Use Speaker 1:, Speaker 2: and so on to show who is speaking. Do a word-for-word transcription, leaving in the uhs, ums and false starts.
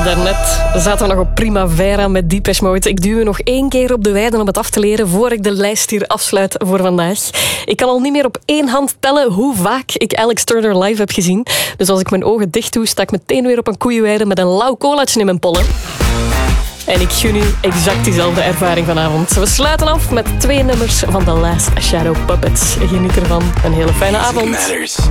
Speaker 1: Daarnet zaten we nog op Primavera met Depeche Mode. Ik duw je nog één keer op de weiden om het af te leren voor ik de lijst hier afsluit voor vandaag. Ik kan al niet meer op één hand tellen hoe vaak ik Alex Turner live heb gezien. Dus als ik mijn ogen dicht doe, sta ik meteen weer op een koeienweide met een lauw colaatje in mijn pollen. En ik gun u exact diezelfde ervaring vanavond. We sluiten af met twee nummers van The Last Shadow Puppets. Geniet ervan. Een hele fijne avond.